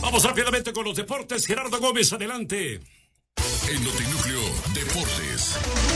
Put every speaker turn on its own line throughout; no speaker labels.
Vamos rápidamente con los deportes. Gerardo Gómez, adelante.
El Notinúcleo Deportes.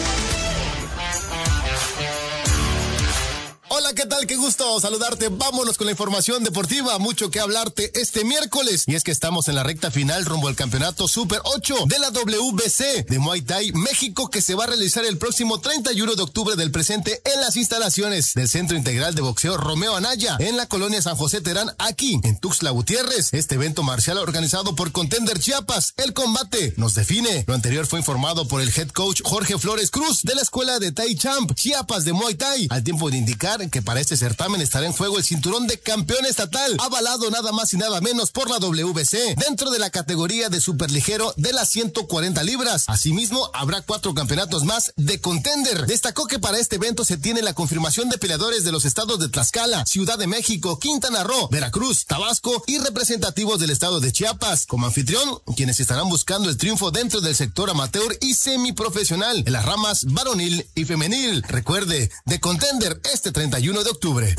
Hola, ¿qué tal? Qué gusto saludarte. Vámonos con la información deportiva. Mucho que hablarte este miércoles. Y es que estamos en la recta final rumbo al campeonato Super 8 de la WBC de Muay Thai México, que se va a realizar el próximo 31 de octubre del presente en las instalaciones del Centro Integral de Boxeo Romeo Anaya, en la colonia San José Terán, aquí en Tuxtla Gutiérrez. Este evento marcial organizado por Contender Chiapas. El combate nos define. Lo anterior fue informado por el head coach Jorge Flores Cruz de la Escuela de Tai Champ Chiapas de Muay Thai, al tiempo de indicar que para este certamen estará en juego el cinturón de campeón estatal, avalado nada más y nada menos por la WBC, dentro de la categoría de superligero de las 140 libras. Asimismo, habrá 4 campeonatos más de Contender. Destacó que para este evento se tiene la confirmación de peleadores de los estados de Tlaxcala, Ciudad de México, Quintana Roo, Veracruz, Tabasco y representativos del estado de Chiapas. Como anfitrión, quienes estarán buscando el triunfo dentro del sector amateur y semiprofesional en las ramas varonil y femenil. Recuerde, de Contender este 31 de octubre.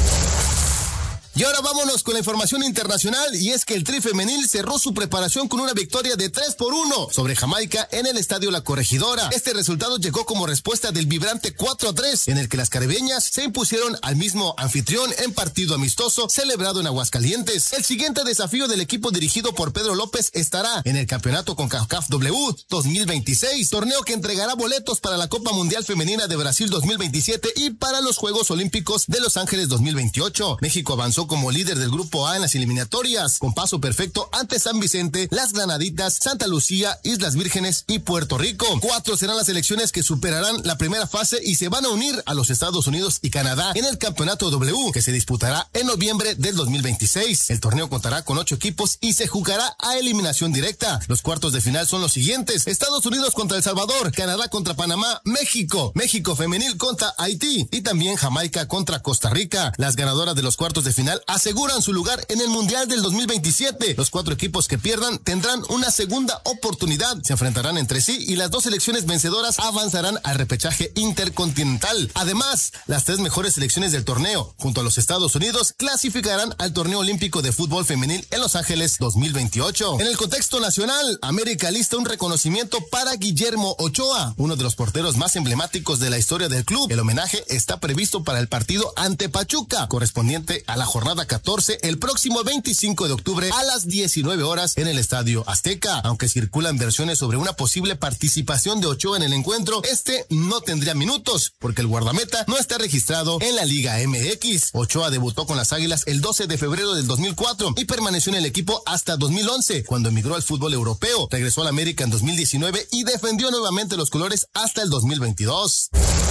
Y ahora vámonos con la información internacional, y es que el Tri femenil cerró su preparación con una victoria de 3-1 sobre Jamaica en el Estadio La Corregidora. Este resultado llegó como respuesta del vibrante 4-3, en el que las caribeñas se impusieron al mismo anfitrión en partido amistoso celebrado en Aguascalientes. El siguiente desafío del equipo dirigido por Pedro López estará en el campeonato CONCACAF W 2026, torneo que entregará boletos para la Copa Mundial Femenina de Brasil 2027 y para los Juegos Olímpicos de Los Ángeles 2028. México avanzó como líder del grupo A en las eliminatorias, con paso perfecto ante San Vicente, las Granaditas, Santa Lucía, Islas Vírgenes y Puerto Rico. 4 serán las selecciones que superarán la primera fase y se van a unir a los Estados Unidos y Canadá en el campeonato W, que se disputará en noviembre del 2026. El torneo contará con 8 equipos y se jugará a eliminación directa. Los cuartos de final son los siguientes: Estados Unidos contra El Salvador, Canadá contra Panamá, México femenil contra Haití y también Jamaica contra Costa Rica. Las ganadoras de los cuartos de final aseguran su lugar en el Mundial del 2027. Los 4 equipos que pierdan tendrán una segunda oportunidad. Se enfrentarán entre sí y las 2 selecciones vencedoras avanzarán al repechaje intercontinental. Además, las 3 mejores selecciones del torneo, junto a los Estados Unidos, clasificarán al torneo olímpico de fútbol femenil en Los Ángeles 2028. En el contexto nacional, América lista un reconocimiento para Guillermo Ochoa, uno de los porteros más emblemáticos de la historia del club. El homenaje está previsto para el partido ante Pachuca, correspondiente a la jornada 14, el próximo 25 de octubre a las 19 horas en el Estadio Azteca. Aunque circulan versiones sobre una posible participación de Ochoa en el encuentro, este no tendría minutos porque el guardameta no está registrado en la Liga MX. Ochoa debutó con las Águilas el 12 de febrero del 2004 y permaneció en el equipo hasta 2011, cuando emigró al fútbol europeo. Regresó al América en 2019 y defendió nuevamente los colores hasta el 2022.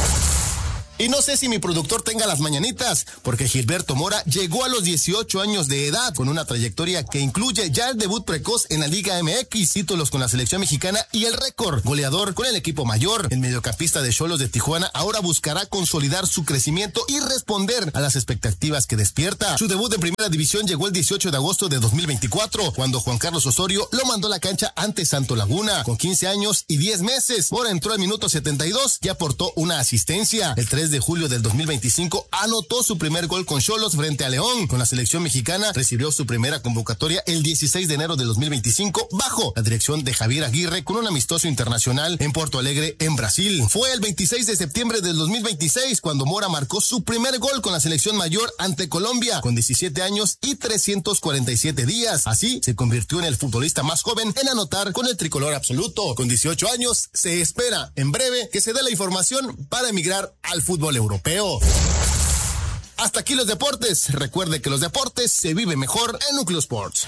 Y no sé si mi productor tenga las mañanitas, porque Gilberto Mora llegó a los 18 años de edad con una trayectoria que incluye ya el debut precoz en la Liga MX, títulos con la selección mexicana y el récord goleador con el equipo mayor. El mediocampista de Xolos de Tijuana ahora buscará consolidar su crecimiento y responder a las expectativas que despierta. Su debut en Primera División llegó el 18 de agosto de 2024, cuando Juan Carlos Osorio lo mandó a la cancha ante Santo Laguna. Con 15 años y 10 meses, Mora entró al minuto 72 y aportó una asistencia. El 3 de julio del 2025 anotó su primer gol con Xolos frente a León. Con la selección mexicana recibió su primera convocatoria el 16 de enero de 2025 bajo la dirección de Javier Aguirre con un amistoso internacional en Porto Alegre, en Brasil. Fue el 26 de septiembre del 2026 cuando Mora marcó su primer gol con la selección mayor ante Colombia con 17 años y 347 días. Así se convirtió en el futbolista más joven en anotar con el tricolor absoluto. Con 18 años se espera en breve que se dé la información para emigrar al fútbol europeo. Hasta aquí los deportes. Recuerde que los deportes se vive mejor en Núcleo Sports.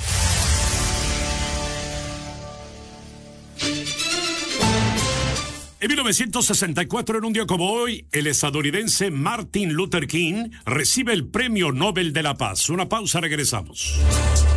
En 1964, en un día como hoy, el estadounidense Martin Luther King recibe el Premio Nobel de la Paz. Una pausa, regresamos.